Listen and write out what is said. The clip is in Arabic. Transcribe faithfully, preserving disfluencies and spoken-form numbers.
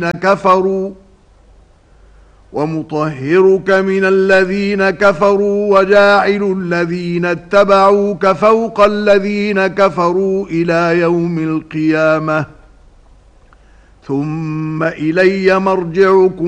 كفروا ومطهرك من الذين كفروا وجاعل الذين اتبعوك فوق الذين كفروا إلى يوم القيامة ثم إلي مرجعكم